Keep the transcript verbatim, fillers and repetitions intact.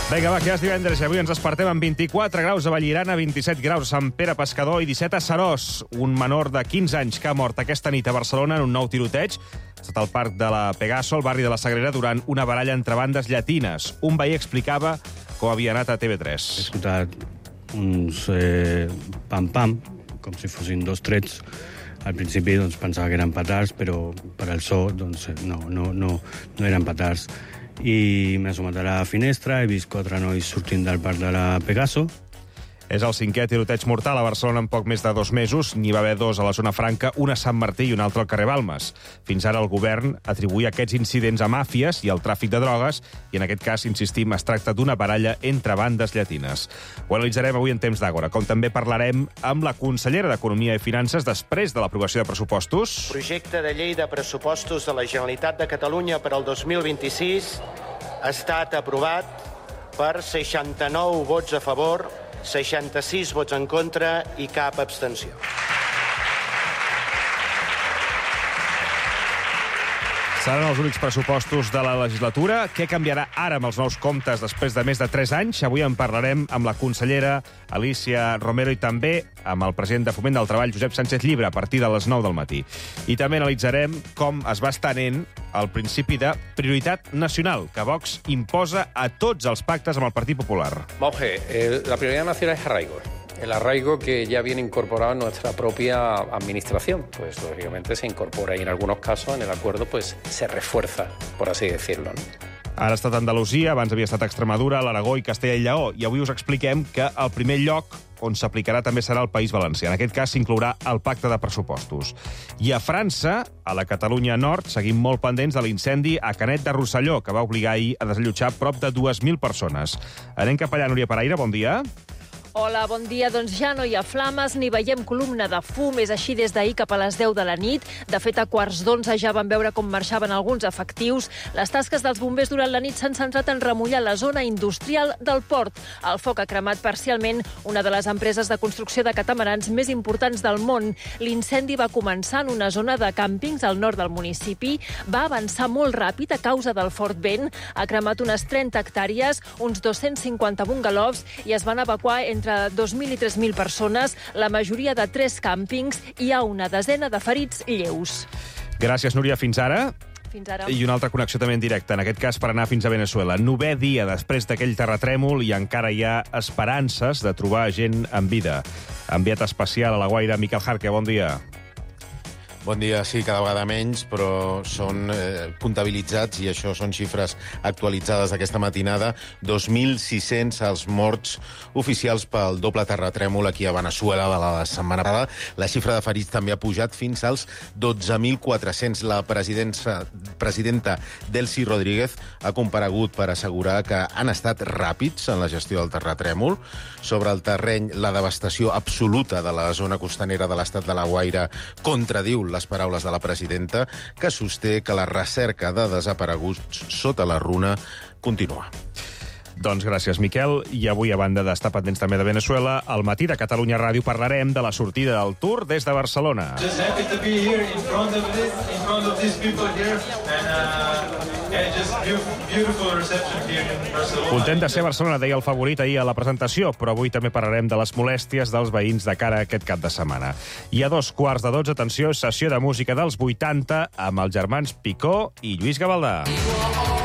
Vinga, va, que ja és divendres i avui ens despertem amb vint-i-quatre graus a Vallirana, vint-i-set graus a Sant Pere Pescador i disset a Seròs. Un menor de quinze anys que ha mort aquesta nit a Barcelona en un nou tiroteig sota el parc de la Pegaso, al barri de la Sagrera, durant una baralla entre bandes llatines. Un veí explicava com havia anat a T V tres. He escoltat uns eh, pam-pam, com si fossin dos trets. Al principi doncs, pensava que eren petards, però per al so doncs, no, no, no, no eren petards. I m'he assomat a la finestra, he vist quatre nois sortint del parc de la Pegaso. És el cinquè tiroteig mortal a Barcelona en poc més de dos mesos. N'hi va haver dos a la zona franca, un a Sant Martí i un altre al carrer Balmes. Fins ara el govern atribuïa aquests incidents a màfies i al tràfic de drogues, i en aquest cas, insistim, es tracta d'una baralla entre bandes llatines. Ho analitzarem avui en Temps d'Àgora, com també parlarem amb la consellera d'Economia i Finances després de l'aprovació de pressupostos. Projecte de llei de pressupostos de la Generalitat de Catalunya per al dos mil vint-i-sis ha estat aprovat per seixanta-nou vots a favor, seixanta-sis vots en contra i cap abstenció. Seran els únics pressupostos de la legislatura. Què canviarà ara amb els nous comptes després de més de tres anys? Avui en parlarem amb la consellera Alícia Romero i també amb el president de Foment del Treball, Josep Sánchez Llibre, a partir de les nou del matí. I també analitzarem com es va estenent el principi de prioritat nacional que Vox imposa a tots els pactes amb el Partit Popular. Monge, eh, la prioridad nacional es arraigo. El arraigo que ya viene incorporado en nuestra propia administración, pues lógicamente se incorpora y en algunos casos en el acuerdo pues se refuerza, por así decirlo, ¿no? Ara ha estat Andalusia, abans havia estat Extremadura, l'Aragó i Castella i Lleó, i avui us expliquem que el primer lloc on s'aplicarà també serà el País Valencià. En aquest cas s'inclourà el pacte de pressupostos. I a França, a la Catalunya Nord, seguim molt pendents de l'incendi a Canet de Rosselló, que va obligar ahir a desallotjar prop de dues mil persones. Anem cap allà, Núria Paraire, bon dia. Hola, bon dia. Doncs ja no hi ha flames ni veiem columna de fum. És així des d'ahir cap a les deu de la nit. De fet, a quarts d'onze ja van veure com marxaven alguns efectius. Les tasques dels bombers durant la nit s'han centrat en remullar la zona industrial del port. El foc ha cremat parcialment una de les empreses de construcció de catamarans més importants del món. L'incendi va començar en una zona de càmpings al nord del municipi. Va avançar molt ràpid a causa del fort vent. Ha cremat unes trenta hectàrees, uns dos-cents cinquanta bungalows i es van evacuar entre entre dos mil i tres mil persones, la majoria de tres càmpings. Hi ha una desena de ferits lleus. Gràcies, Núria. Fins ara. Fins ara. I una altra connexió també en directe, en aquest cas per anar fins a Venezuela. Novè dia després d'aquell terratrèmol i encara hi ha esperances de trobar gent en vida. Enviat especial a La Guaira, Miquel Jarque, bon dia. Bon dia, sí, cada vegada menys, però són eh, comptabilitzats, i això són xifres actualitzades d'aquesta matinada, dos mil sis-cents els morts oficials pel doble terratrèmol aquí a Venezuela de la setmana passada. La xifra de ferits també ha pujat fins als dotze mil quatre-cents. La presidenta Delcy Rodríguez ha comparegut per assegurar que han estat ràpids en la gestió del terratrèmol. Sobre el terreny, la devastació absoluta de la zona costanera de l'estat de La Guaira contradiu les paraules de la presidenta, que sosté que la recerca de desapareguts sota la runa continua. Doncs gràcies, Miquel. I avui, a banda d'estar pendents també de Venezuela, al matí de Catalunya Ràdio parlarem de la sortida del Tour des de Barcelona. Just happy to be here in front of this, in front of these people here, and uh, and just beautiful reception here in Barcelona. Content de ser a Barcelona, deia el favorit ahir a la presentació, però avui també parlarem de les molèsties dels veïns de cara a aquest cap de setmana. I a dos quarts de dotze, atenció, sessió de música dels vuitanta amb els germans Picó i Lluís Gavaldà.